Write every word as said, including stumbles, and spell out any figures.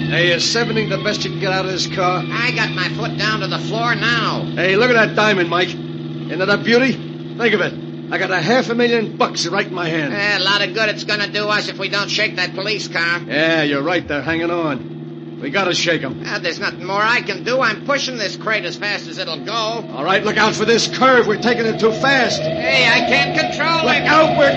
Hey, is seventy the best you can get out of this car? I got my foot down to the floor now. Hey, look at that diamond, Mike. Isn't that a beauty? Think of it. I got a half a million bucks right in my hand. Eh, a lot of good it's going to do us if we don't shake that police car. Yeah, you're right. They're hanging on. We got to shake them. Uh, there's nothing more I can do. I'm pushing this crate as fast as it'll go. All right, look out for this curve. We're taking it too fast. Hey, I can't control Look it. out, we're